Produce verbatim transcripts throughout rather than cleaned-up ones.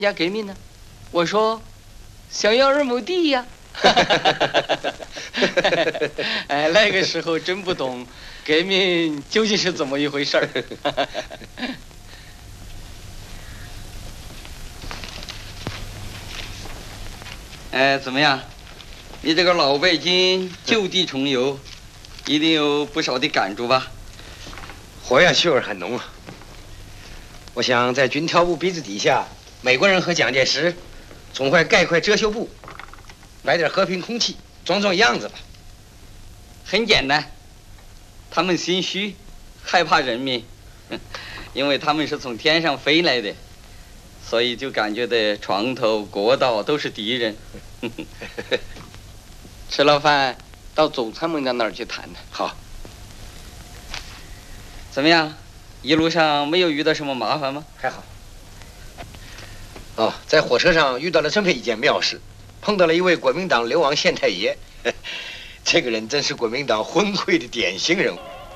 呀，革命呢？我说，想要二亩地呀。哎，那个时候真不懂革命究竟是怎么一回事儿。哎，怎么样？你这个老北京就地重游，一定有不少的感触吧？ 活跃气味很浓啊！我想在军调部鼻子底下，美国人和蒋介石总会盖块遮羞布，来点和平空气，装装样子吧。 很简单，他们心虚，害怕人民，因为他们是从天上飞来的。所以就感觉的床头国道都是敌人。吃了饭到总参谋长那儿去谈谈。 好。 怎么样？一路上没有遇到什么麻烦吗？ 还好。哦，在火车上遇到了这么一件妙事，碰到了一位国民党流亡县太爷。这个人真是国民党昏聩的典型人物。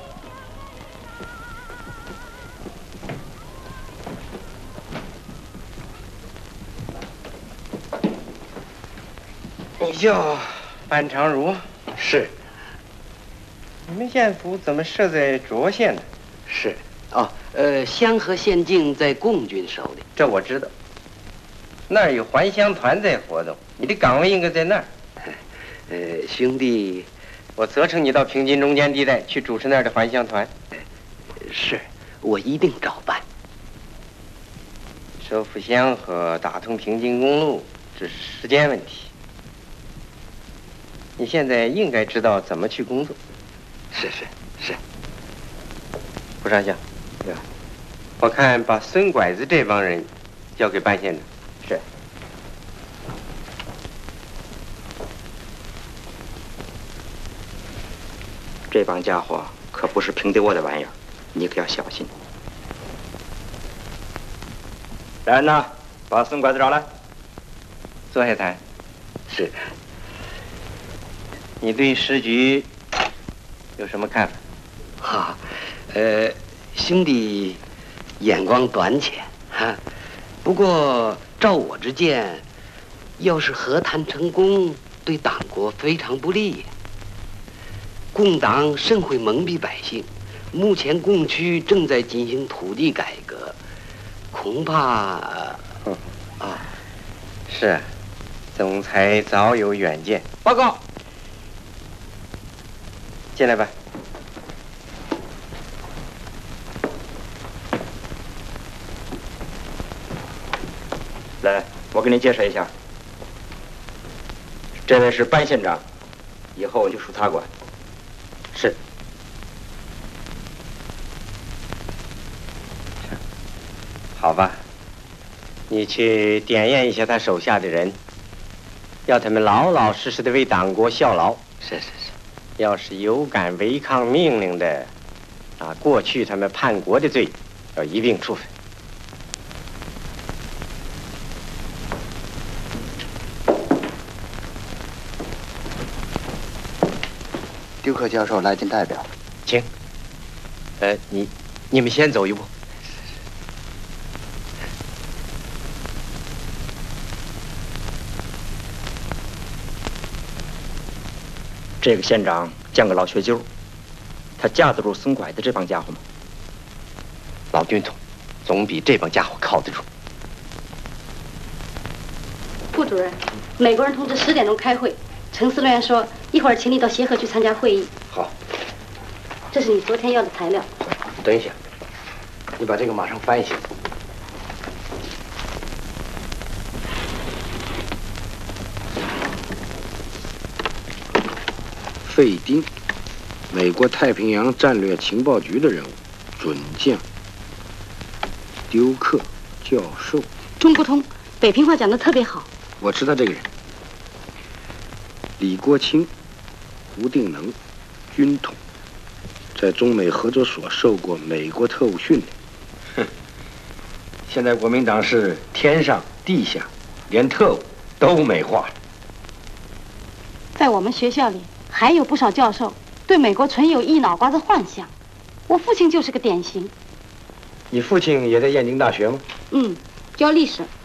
你叫班长儒？ 是。 你们县府怎么设在涿县呢？ 是。 哦，呃，香河县境在共军手里。 这我知道。那儿有还乡团在活动，你的岗位应该在那儿。 呃，兄弟， 我责成你到平津中间地带去主持那儿的还乡团。 是，我一定照办。 收复香河，打通平津公路，只是时间问题。你现在应该知道怎么去工作。 是是是。 胡上校，对吧？我看把孙拐子这帮人交给班县长。是。 这帮家伙可不是平底窝的玩意儿，你可要小心。来人呐，把孙拐子找来。 坐下谈。 是。 你对时局有什么看法？ 哈，呃，兄弟眼光短浅哈。不过照我之见，要是和谈成功，对党国非常不利。共党甚会蒙蔽百姓，目前共区正在进行土地改革，恐怕…… 嗯啊，是，总裁早有远见。 报告。 进来吧。 来，我给你介绍一下，这位是班县长，以后就属他管。是。 好吧，你去点验一下他手下的人，要他们老老实实的为党国效劳。 是是是。 要是有敢违抗命令的，啊，过去他们叛国的罪，要一并处分。 丢克教授来见代表， 请。呃，你你们先走一步。 这个县长像个老学究，他架得住孙拐子这帮家伙吗？ 老军统，总比这帮家伙靠得住。 副主任，美国人通知十点钟开会，陈司令员说一会儿请你到协和去参加会议。 好。 这是你昨天要的材料。 等一下，你把这个马上翻一下。费丁，美国太平洋战略情报局的人物，准将。丢克教授。 通不通？北平话讲得特别好。 我知道这个人。李国清，胡定能，军统，在中美合作所受过美国特务训练。哼，现在国民党是天上地下，连特务都美化了。 在我们学校里。还有不少教授对美国存有一脑瓜子幻想，我父亲就是个典型。 你父亲也在燕京大学吗？ 嗯，教历史，